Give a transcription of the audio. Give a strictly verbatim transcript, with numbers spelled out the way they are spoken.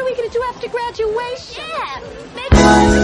are we going to do after graduation? Yeah, maybe